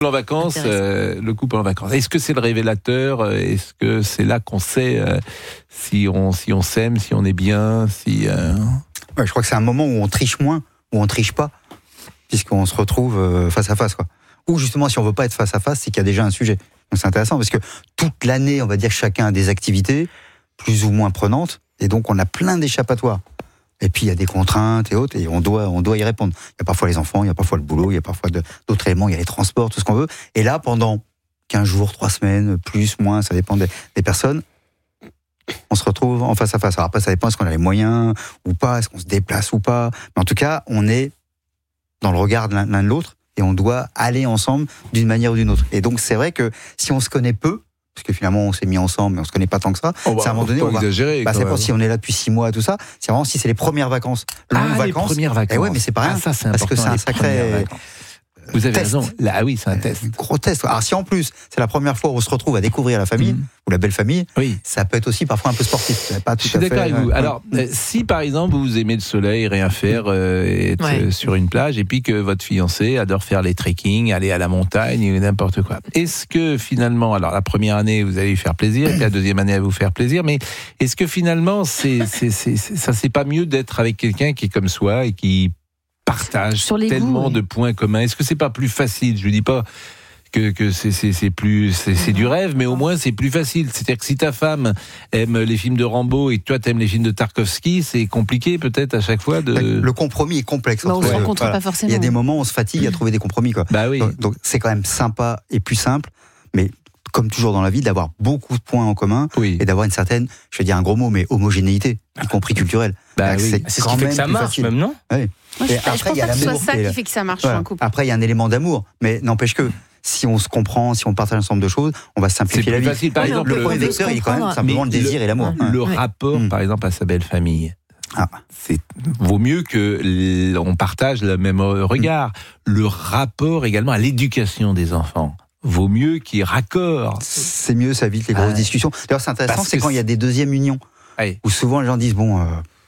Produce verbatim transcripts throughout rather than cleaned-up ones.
En vacances, euh, le couple en vacances. Est-ce que c'est le révélateur ? Est-ce que c'est là qu'on sait euh, si on si on s'aime, si on est bien, si euh... ouais, je crois que c'est un moment où on triche moins, où on triche pas, puisqu'on se retrouve euh, face à face, quoi. Ou justement, si on veut pas être face à face, c'est qu'il y a déjà un sujet. Donc c'est intéressant parce que toute l'année, on va dire que chacun a des activités plus ou moins prenantes, et donc on a plein d'échappatoires. Et puis il y a des contraintes et autres, et on doit, on doit y répondre. Il y a parfois les enfants, il y a parfois le boulot, il y a parfois de, d'autres éléments, il y a les transports, tout ce qu'on veut. Et là, pendant quinze jours, trois semaines, plus, moins, ça dépend des, des personnes, on se retrouve en face à face. Alors après, ça dépend, est-ce qu'on a les moyens ou pas, est-ce qu'on se déplace ou pas. Mais en tout cas, on est dans le regard de l'un, l'un de l'autre, et on doit aller ensemble d'une manière ou d'une autre. Et donc c'est vrai que si on se connaît peu, parce que finalement on s'est mis ensemble mais on se connaît pas tant que ça, oh bah, c'est à un moment donné on va exagérer, bah, c'est pas si on est là depuis six mois tout ça, c'est vraiment si c'est les premières vacances, longues ah, vacances. Les premières vacances. Et ouais, mais c'est pas rien. Ah, ça c'est important. Parce que c'est un sacré Vous avez test. raison. Là, ah oui, c'est un test. Un gros test. Alors si en plus c'est la première fois où on se retrouve à découvrir la famille mmh. ou la belle famille, oui. ça peut être aussi parfois un peu sportif. Pas tout Je suis à d'accord fait, avec vous. ouais. Alors, euh, si par exemple vous aimez le soleil, rien faire, euh, être ouais. euh, sur une plage, et puis que votre fiancé adore faire les trekking, aller à la montagne, ou n'importe quoi. Est-ce que finalement, alors la première année vous allez lui faire plaisir, et la deuxième année elle va vous faire plaisir, mais est-ce que finalement c'est, c'est, c'est, c'est, ça c'est pas mieux d'être avec quelqu'un qui est comme soi et qui partage tellement goûts, oui. de points communs? Est-ce que c'est pas plus facile? Je ne dis pas que, que c'est, c'est, c'est, plus, c'est, c'est du rêve, mais au moins c'est plus facile. C'est-à-dire que si ta femme aime les films de Rambo et que toi t'aimes les films de Tarkovsky, c'est compliqué peut-être à chaque fois de... Le compromis est complexe. Bah, on ne se rencontre voilà. pas forcément. Il y a des moments où on se fatigue à trouver des compromis, quoi. Bah oui. donc, donc c'est quand même sympa et plus simple, mais comme toujours dans la vie, d'avoir beaucoup de points en commun oui. et d'avoir une certaine, je vais dire un gros mot, mais homogénéité, y compris culturelle. Bah oui. C'est, c'est ce qui fait que ça marche, facile. Même non oui. Moi, je, après, je pense pas que ce soit ça qui fait que ça marche voilà. en couple. Après, il y a un élément d'amour, mais n'empêche que si on se comprend, si on partage un ensemble de choses, on va simplifier la vie. Facile. Par oui, exemple, le, le point vecteur, il est quand même simplement le désir le, et l'amour. Le ouais. rapport, mmh. par exemple, à sa belle famille. Ah. C'est vaut mieux que on partage le même regard. Mmh. Le rapport également à l'éducation des enfants. Vaut mieux qu'il y ait raccord. C'est mieux, ça évite les grosses ah, discussions. D'ailleurs, c'est intéressant, c'est quand il y a des deuxièmes unions. Allez. Où souvent les gens disent, bon... Euh,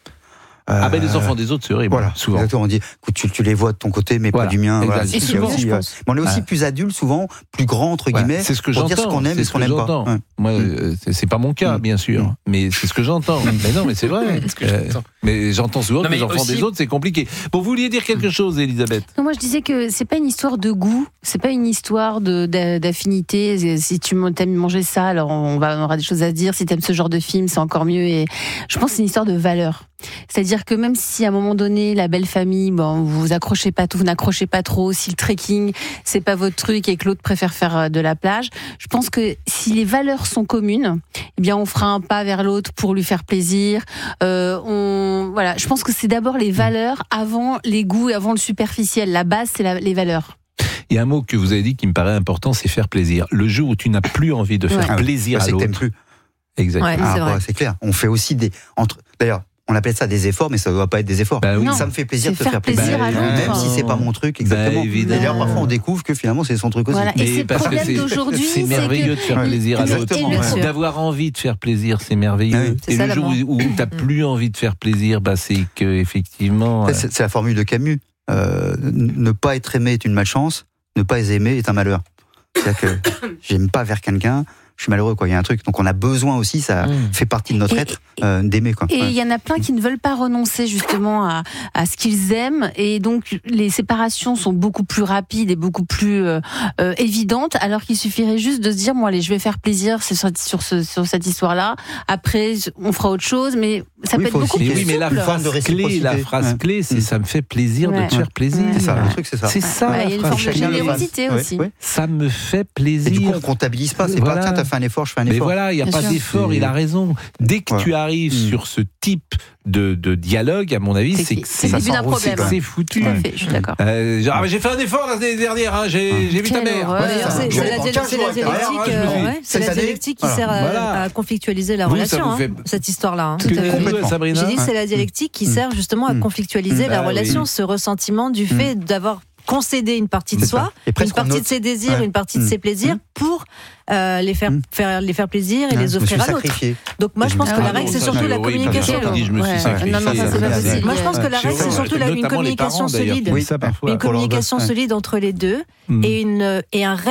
Euh, ah ben les enfants des autres, c'est horrible. Voilà, souvent. Exactement. On dit, écoute, tu, tu les vois de ton côté, mais voilà, pas du mien. Voilà. Et souvent, aussi, euh, on est aussi ah. plus adulte, souvent plus grand entre guillemets, ouais, c'est ce que pour j'entends, dire ce qu'on aime et ce qu'on n'aime pas. Ouais. Moi, mmh. c'est, c'est pas mon cas, mmh. bien sûr, mmh. mais c'est ce que j'entends. mais non, mais c'est vrai. c'est ce que euh, mais j'entends souvent non, que les enfants aussi... des autres, c'est compliqué. Bon, vous vouliez dire quelque chose, Elisabeth? Non, moi, je disais que c'est pas une histoire de goût, c'est pas une histoire de, d'affinité. Si tu aimes manger ça, alors on, va, on aura des choses à dire. Si tu aimes ce genre de film, c'est encore mieux. Et je pense que c'est une histoire de valeur. C'est-à-dire que même si à un moment donné, la belle famille, bon, vous vous accrochez pas, vous n'accrochez pas trop, si le trekking, c'est pas votre truc et que l'autre préfère faire de la plage, je pense que si les valeurs sont communes, eh bien, on fera un pas vers l'autre pour lui faire plaisir. Euh, on, voilà, je pense que c'est d'abord les valeurs avant les goûts et avant le superficiel. La base, c'est la, les valeurs. Il y a un mot que vous avez dit qui me paraît important, c'est faire plaisir. Le jour où tu n'as plus envie de faire ouais. plaisir ouais, à l'autre. C'est que t'aimes plus. Exactement. Ouais, ah, c'est, ouais, c'est clair. On fait aussi des, entre, d'ailleurs, on appelle ça des efforts, mais ça ne doit pas être des efforts. Bah oui. Ça me fait plaisir c'est de te faire plaisir, plaisir à l'autre. Même si c'est pas mon truc, exactement. Bah, évidemment. D'ailleurs, parfois on découvre que finalement c'est son truc aussi. Voilà. Et mais c'est le problème c'est, d'aujourd'hui, c'est merveilleux c'est que... de faire plaisir à l'autre. Ouais. D'avoir envie de faire plaisir, c'est merveilleux. Oui. C'est et ça, le jour où, où tu n'as plus envie de faire plaisir, bah, c'est que effectivement. C'est, c'est la formule de Camus. Euh, ne pas être aimé est une malchance, ne pas être aimé est un malheur. C'est-à-dire que j'aime pas vers quelqu'un, je suis malheureux, quoi. Il y a un truc. Donc on a besoin aussi, ça mmh. fait partie de notre et, être, euh, d'aimer, quoi. Et il ouais. y en a plein qui ne veulent pas renoncer justement à, à ce qu'ils aiment, et donc les séparations sont beaucoup plus rapides et beaucoup plus euh, euh, évidentes, alors qu'il suffirait juste de se dire, bon allez, je vais faire plaisir sur, sur, ce, sur cette histoire-là. Après, on fera autre chose, mais ça oui, peut être beaucoup aussi, plus oui, souple. mais la phrase clé, la phrase ouais. clé, c'est ça me fait plaisir ouais. de te faire plaisir. C'est ça, le truc, c'est ça. C'est ça. Ouais, il y a une forme de générosité aussi. Ouais. Ça me fait plaisir. Et du coup, on comptabilise pas. C'est voilà. pas tiens, t'as fait un effort, je fais un effort. Mais voilà, il y a Bien pas sûr. d'effort. C'est... Il a raison. Dès que ouais. tu arrives mmh. sur ce type de, de dialogue, à mon avis, c'est, c'est que c'est, c'est, c'est, un problème. c'est foutu. Tout à fait, je suis d'accord. Euh, genre, ah, j'ai fait un effort l'année dernière. Hein, j'ai, j'ai vu ta mère. Ouais, ouais, c'est, c'est, la, dial- c'est la dialectique, euh, ouais, c'est la dialectique qui voilà. sert à, voilà. à conflictualiser la vous, relation. Fait... Hein, cette histoire-là. Hein. Tout à fait. Sabrina. J'ai dit c'est la dialectique qui sert justement à conflictualiser la relation, ce ressentiment du fait d'avoir concéder une partie de c'est soi, une partie de ses désirs, ouais. une partie de ses plaisirs pour euh, les faire, faire les faire plaisir et ouais, les offrir à l'autre. Donc moi je pense que la règle c'est surtout la communication. Non non ça c'est pas possible. Moi je pense que la règle c'est surtout une communication solide, une communication solide entre les deux et une et un